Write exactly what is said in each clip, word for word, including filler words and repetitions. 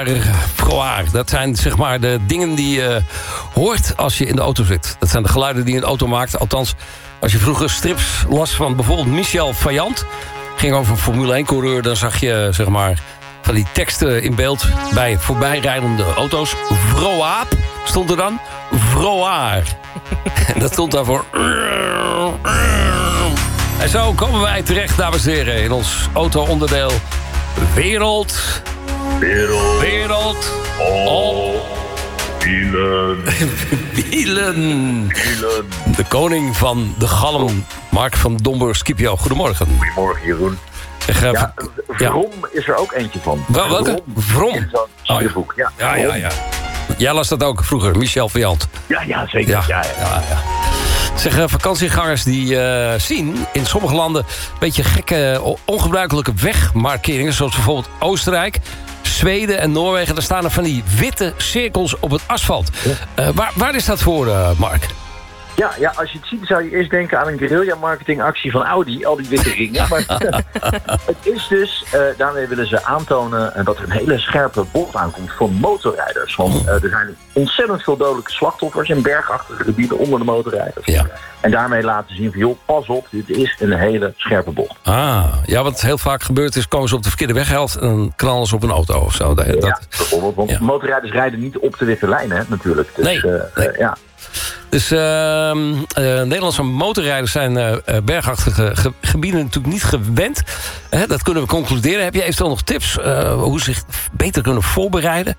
Vroaar. Dat zijn zeg maar de dingen die je hoort als je in de auto zit. Dat zijn de geluiden die een auto maakt. Althans, als je vroeger strips las van bijvoorbeeld Michel Vaillant, ging over een Formule één-coureur, dan zag je zeg maar van die teksten in beeld bij voorbijrijdende auto's. Vroaap stond er dan. Vroaar. En dat stond daarvoor. En zo komen wij terecht, dames en heren, in ons auto-onderdeel Wereld. Wereld. Wereld. Oh. Wielen. Wielen. Wielen. De koning van de galm, Mark van Domburg-Scipio. Goedemorgen. Goedemorgen, Jeroen. Zeg, uh, Ja, Vrom ja. is er ook eentje van. Wel, welke? Vrom. In zo'n stukboek, ja. Ja, ja, ja. Jij las dat ook vroeger, Michel Vaillant. Ja, ja, zeker. Ja, ja, ja. ja, ja. Zeg, uh, vakantiegangers die uh, zien in sommige landen een beetje gekke, ongebruikelijke wegmarkeringen, zoals bijvoorbeeld Oostenrijk, Zweden en Noorwegen. Daar staan er van die witte cirkels op het asfalt. Uh, waar, waar is dat voor, uh, Mark? Ja, ja, als je het ziet zou je eerst denken aan een guerrilla-marketingactie van Audi. Al die witte ringen. Maar het is dus, uh, daarmee willen ze aantonen uh, dat er een hele scherpe bocht aankomt voor motorrijders. Want uh, er zijn ontzettend veel dodelijke slachtoffers in bergachtige gebieden onder de motorrijders. Ja. En daarmee laten zien van, joh, pas op, dit is een hele scherpe bocht. Ah, ja, wat heel vaak gebeurt is, komen ze op de verkeerde weghelft en dan knallen ze op een auto of zo. Dat, ja, bijvoorbeeld, want ja. motorrijders rijden niet op de witte lijn, hè, natuurlijk. Dus, nee, uh, nee. Uh, ja. Dus uh, uh, Nederlandse motorrijders zijn uh, bergachtige ge- gebieden natuurlijk niet gewend. Uh, dat kunnen we concluderen. Heb je eventueel nog tips uh, hoe ze zich beter kunnen voorbereiden?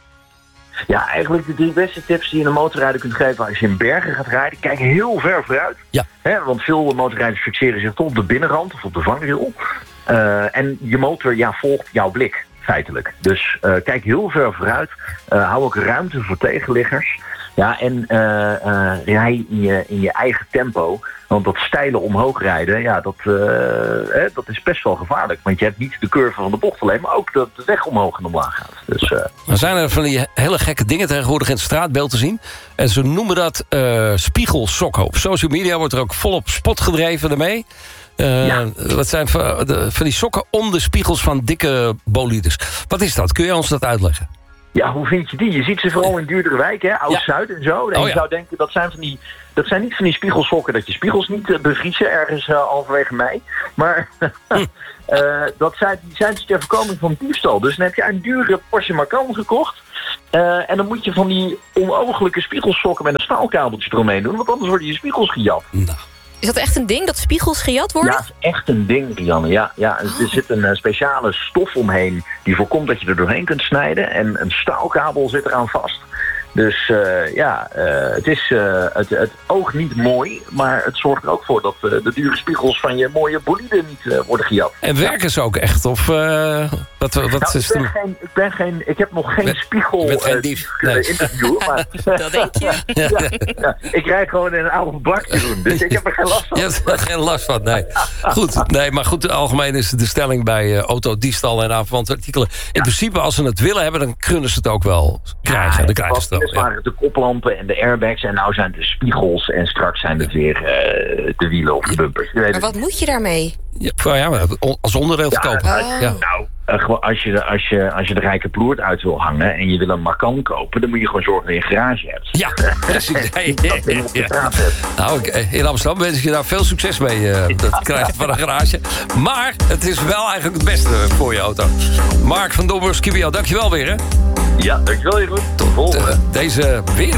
Ja, eigenlijk de drie beste tips die je een motorrijder kunt geven als je in bergen gaat rijden. Kijk heel ver vooruit. Ja. Hè, want veel motorrijders fixeren zich toch op de binnenrand of op de vangrail. Uh, en je motor ja, volgt jouw blik, feitelijk. Dus uh, kijk heel ver vooruit. Uh, hou ook ruimte voor tegenliggers. Ja, en uh, uh, rij in je, in je eigen tempo. Want dat steile omhoog rijden, ja, dat, uh, hè, dat is best wel gevaarlijk. Want je hebt niet de curve van de bocht alleen, maar ook dat de weg omhoog en omlaag gaat. Dus, uh, Dan zijn er van die hele gekke dingen tegenwoordig in het straatbeeld te zien. En ze noemen dat uh, spiegelsokken. Op social media wordt er ook volop spot gedreven ermee. Uh, ja. Dat zijn van, de, van die sokken om de spiegels van dikke bolides. Wat is dat? Kun je ons dat uitleggen? Ja, hoe vind je die? Je ziet ze vooral in duurdere wijken, hè? Oud-Zuid en zo. En oh, je ja. zou denken, dat zijn, van die, dat zijn niet van die spiegelsokken dat je spiegels niet uh, bevriezen ergens uh, halverwege mei. Maar uh, dat zijn, die zijn dus ter voorkoming van diefstal. Dus dan heb je een dure Porsche Macan gekocht. Uh, en dan moet je van die onogelijke spiegelsokken met een staalkabeltje eromheen doen. Want anders worden je spiegels gejat. Nou. Is dat echt een ding, dat spiegels gejat worden? Ja, het is echt een ding, Rianne. Ja, ja, er zit een uh, speciale stof omheen die voorkomt dat je er doorheen kunt snijden. En een staalkabel zit eraan vast. Dus uh, ja, uh, het is uh, het, het oog niet mooi, maar het zorgt er ook voor dat uh, de dure spiegels van je mooie bolide niet uh, worden gejat. En werken ze ook echt? Of uh, wat, wat nou, is ik, ben de... geen, ik ben geen, ik heb nog geen ben, spiegel ben geen uh, dief. uh, Nee. interview, maar dat denk je. ja, ja, ja, ik rijd gewoon in een oude bakje doen, dus ik heb er geen last van. Je hebt er geen last van, nee. Goed, nee, maar goed, algemeen is de stelling bij uh, autodiefstal en aanverwante artikelen. In ja. principe, als ze het willen hebben, dan kunnen ze het ook wel krijgen. Ja, dan krijgen ze het wel. waren de koplampen en de airbags en nou zijn het de spiegels en straks zijn het weer uh, de wielen of de bumpers. Je weet maar wat het. moet je daarmee? Ja, ja, als onderdeel Ja, verkopen. Oh. Ja. Nou, uh, gewoon als je, als, je, als je de rijke ploert uit wil hangen en je wil een Macan kopen, dan moet je gewoon zorgen dat je een garage hebt. Ja, precies. Ja, ja, Dat ding op de ja. straat hebt. Nou, in Amsterdam wens ik je daar veel succes mee. Uh, dat krijgen van een garage. Maar het is wel eigenlijk het beste voor je auto. Mark van Domburg-Scipio, dankjewel weer, hè? Ja, dankjewel, Jeroen. Tot de volgende. De, deze weer.